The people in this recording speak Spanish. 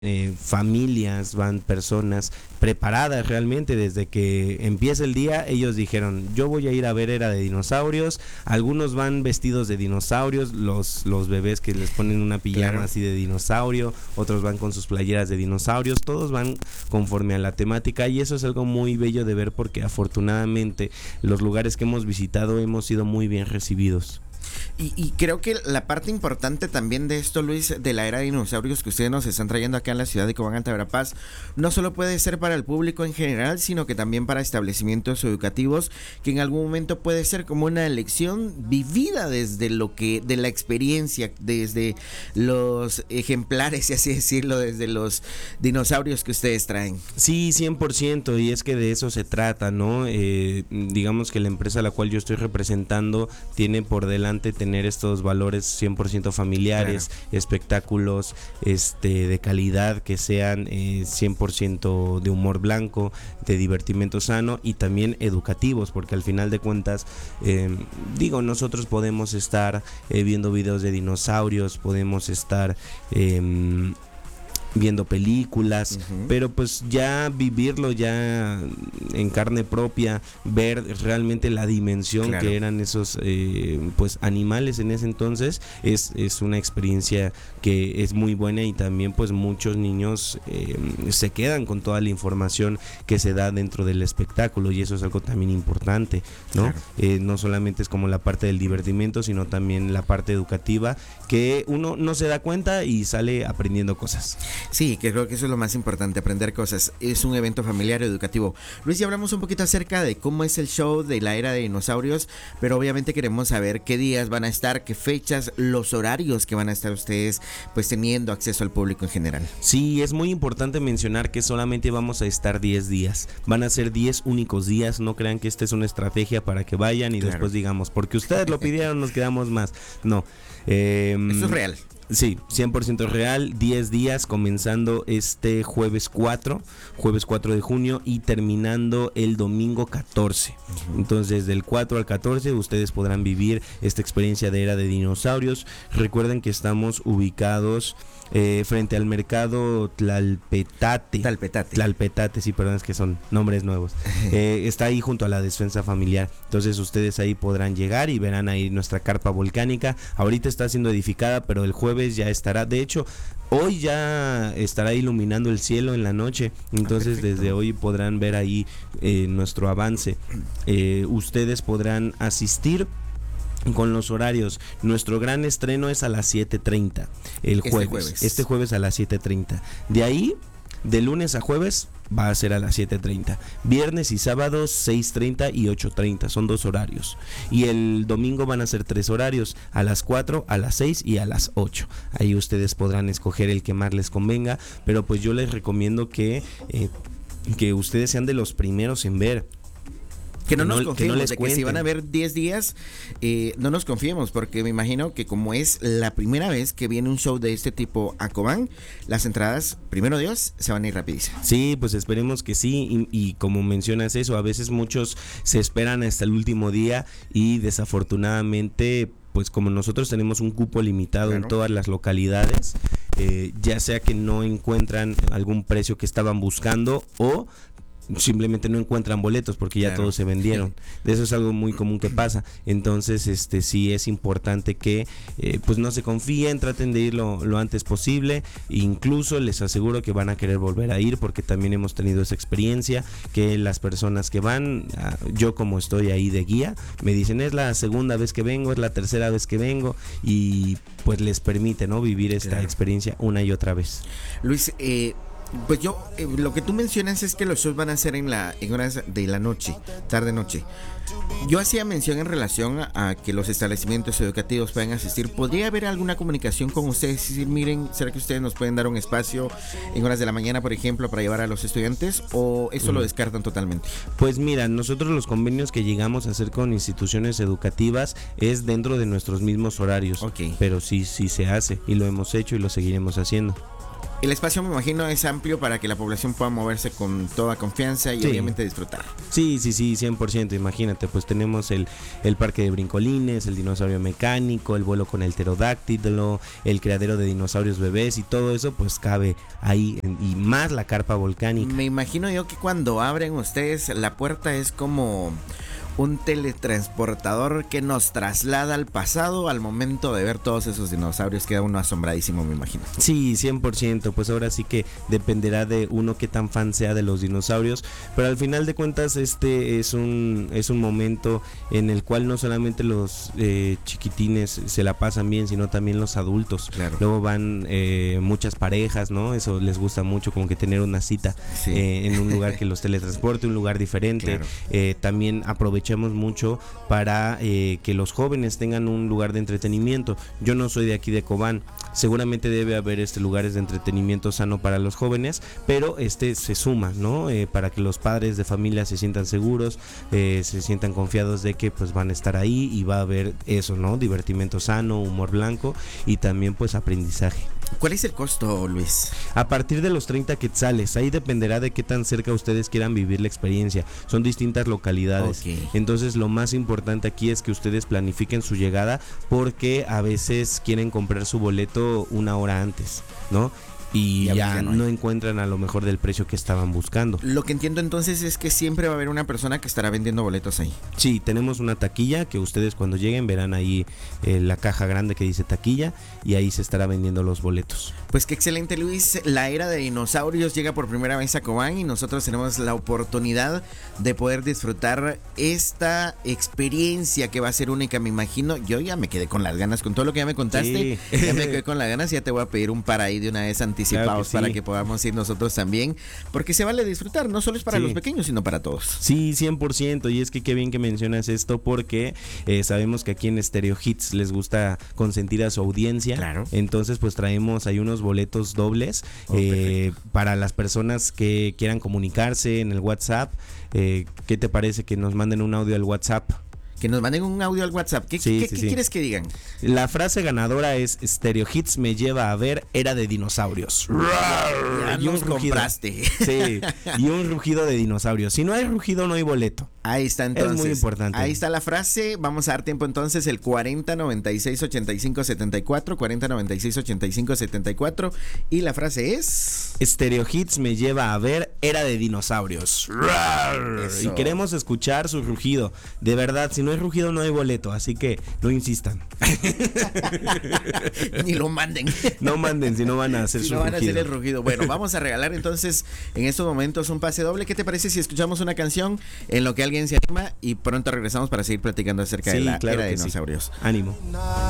familias, van personas preparadas realmente desde que empieza el día. Ellos dijeron, yo voy a ir a ver Era de Dinosaurios. Algunos van vestidos de dinosaurios, los bebés que les ponen una pijama Claro. así de dinosaurio, otros van con sus playeras de dinosaurios, todos van conforme a la temática, y eso es algo muy bello de ver porque afortunadamente los lugares que hemos visitado hemos sido muy bien recibidos. Y creo que la parte importante también de esto, Luis, de la era de dinosaurios que ustedes nos están trayendo acá en la ciudad de Cobán, Alta Verapaz, no solo puede ser para el público en general, sino que también para establecimientos educativos, que en algún momento puede ser como una lección vivida desde de la experiencia, desde los ejemplares, y así decirlo, desde los dinosaurios que ustedes traen. Sí, 100%, y es que de eso se trata, ¿no? Digamos que la empresa a la cual yo estoy representando tiene por delante tener estos valores 100% familiares, claro, espectáculos de calidad que sean 100% de humor blanco, de divertimento sano y también educativos, porque al final de cuentas, nosotros podemos estar viendo videos de dinosaurios, podemos estar viendo películas, pero pues ya vivirlo ya en carne propia, ver realmente la dimensión, claro, que eran esos pues animales en ese entonces, es una experiencia que es muy buena, y también pues muchos niños se quedan con toda la información que se da dentro del espectáculo, y eso es algo también importante, ¿no? Claro. No solamente es como la parte del divertimento, sino también la parte educativa, que uno no se da cuenta y sale aprendiendo cosas. Sí, que creo que eso es lo más importante, aprender cosas. Es un evento familiar educativo. Luis, ya hablamos un poquito acerca de cómo es el show de la Era de Dinosaurios, pero obviamente queremos saber qué días van a estar, qué fechas, los horarios que van a estar ustedes pues teniendo acceso al público en general. Sí, es muy importante mencionar que solamente vamos a estar 10 días. Van a ser 10 únicos días. No crean que esta es una estrategia para que vayan y claro, después digamos, porque ustedes lo pidieron, nos quedamos más. No. Eso es real. Sí, 100% real, 10 días comenzando este jueves 4 de junio y terminando el domingo 14. Entonces del 4 al 14 ustedes podrán vivir esta experiencia de Era de Dinosaurios. Recuerden que estamos ubicados frente al mercado Tlalpetate, sí, perdón, es que son nombres nuevos. Está ahí junto a la despensa familiar. Entonces ustedes ahí podrán llegar y verán ahí nuestra carpa volcánica. Ahorita está siendo edificada, pero el jueves ya estará. De hecho, hoy ya estará iluminando el cielo en la noche. Entonces desde hoy podrán ver ahí nuestro avance. Ustedes podrán asistir con los horarios. Nuestro gran estreno es a las 7:30 el jueves. Este jueves a las 7:30. De ahí, de lunes a jueves va a ser a las 7:30. Viernes y sábados 6:30 y 8:30. Son 2 horarios. Y el domingo van a ser 3 horarios. A las 4, a las 6 y a las 8. Ahí ustedes podrán escoger el que más les convenga. Pero pues yo les recomiendo que ustedes sean de los primeros en ver. Que no nos confiemos, de que si van a ver 10 días, no nos confiemos, porque me imagino que como es la primera vez que viene un show de este tipo a Cobán, las entradas, primero Dios, se van a ir rapidísimo. Sí, pues esperemos que sí, y como mencionas eso, a veces muchos se esperan hasta el último día y desafortunadamente, pues como nosotros tenemos un cupo limitado, claro, en todas las localidades, ya sea que no encuentran algún precio que estaban buscando o simplemente no encuentran boletos porque ya claro, todos se vendieron. De eso es algo muy común que pasa. Entonces sí es importante que pues no se confíen, traten de ir lo antes posible. Incluso les aseguro que van a querer volver a ir, porque también hemos tenido esa experiencia que las personas que van, yo como estoy ahí de guía, me dicen es la segunda vez que vengo, es la tercera vez que vengo, y pues les permite, ¿no?, vivir esta claro, experiencia una y otra vez. Luis, pues yo, lo que tú mencionas es que los shows van a ser en horas de la noche, tarde-noche. Yo hacía mención en relación a que los establecimientos educativos puedan asistir. ¿Podría haber alguna comunicación con ustedes? Es decir, miren, ¿será que ustedes nos pueden dar un espacio en horas de la mañana, por ejemplo, para llevar a los estudiantes? ¿O eso lo descartan totalmente? Pues mira, nosotros los convenios que llegamos a hacer con instituciones educativas es dentro de nuestros mismos horarios. Okay. Pero sí se hace, y lo hemos hecho y lo seguiremos haciendo. El espacio, me imagino, es amplio para que la población pueda moverse con toda confianza y obviamente disfrutar. Sí, 100%. Imagínate, pues tenemos el parque de brincolines, el dinosaurio mecánico, el vuelo con el pterodáctilo, el criadero de dinosaurios bebés y todo eso pues cabe ahí, y más la carpa volcánica. Me imagino yo que cuando abren ustedes la puerta es como un teletransportador que nos traslada al pasado al momento de ver todos esos dinosaurios. Queda uno asombradísimo, me imagino. Sí, 100%, pues ahora sí que dependerá de uno qué tan fan sea de los dinosaurios, pero al final de cuentas este es un momento en el cual no solamente los chiquitines se la pasan bien, sino también los adultos. Claro. Luego van muchas parejas, ¿no? Eso les gusta mucho, como que tener una cita en un lugar que los teletransporte, un lugar diferente. Claro. También aprovechamos mucho para que los jóvenes tengan un lugar de entretenimiento. Yo no soy de aquí de Cobán, seguramente debe haber lugares de entretenimiento sano para los jóvenes, pero se suma, ¿no? Para que los padres de familia se sientan seguros, se sientan confiados de que pues van a estar ahí y va a haber eso, ¿no? Divertimento sano, humor blanco y también pues aprendizaje. ¿Cuál es el costo, Luis? A partir de los 30 quetzales, ahí dependerá de qué tan cerca ustedes quieran vivir la experiencia. Son distintas localidades. Okay. Entonces lo más importante aquí es que ustedes planifiquen su llegada, porque a veces quieren comprar su boleto una hora antes, ¿no? Y ya no encuentran a lo mejor del precio que estaban buscando. Lo que entiendo entonces es que siempre va a haber una persona que estará vendiendo boletos ahí. Sí, tenemos una taquilla que ustedes cuando lleguen verán ahí la caja grande que dice taquilla, y ahí se estará vendiendo los boletos. Pues qué excelente, Luis. La era de dinosaurios llega por primera vez a Cobán y nosotros tenemos la oportunidad de poder disfrutar esta experiencia que va a ser única, me imagino. Yo ya me quedé con las ganas, con todo lo que ya me contaste, ya me quedé con las ganas. Ya te voy a pedir un par ahí de una vez anticipados, claro, para que podamos ir nosotros también, porque se vale disfrutar, no solo es para los pequeños, sino para todos. Sí, 100%, y es que qué bien que mencionas esto, porque sabemos que aquí en Stereo Hits les gusta consentir a su audiencia. Claro. Entonces pues traemos ahí unos boletos dobles para las personas que quieran comunicarse en el WhatsApp. ¿Qué te parece que nos manden un audio al WhatsApp? Que nos manden un audio al WhatsApp. ¿Qué quieres que digan? La frase ganadora es: Stereo Hits me lleva a ver Era de Dinosaurios. Ya y nos compraste. Sí, y un rugido de dinosaurios. Si no hay rugido, no hay boleto. Ahí está, entonces. Es muy importante. Ahí está la frase. Vamos a dar tiempo entonces, el 40 96 85 74, 40 96 85 74, y la frase es: Stereo Hits me lleva a ver Era de Dinosaurios. Y queremos escuchar su rugido. De verdad, si no hay rugido, no hay boleto, así que no insistan. Ni lo manden. No manden, si no van a hacer su rugido. No van a hacer el rugido. Bueno, vamos a regalar entonces en estos momentos un pase doble. ¿Qué te parece si escuchamos una canción en lo que alguien se anima y pronto regresamos para seguir platicando acerca de la era de dinosaurios? Ánimo.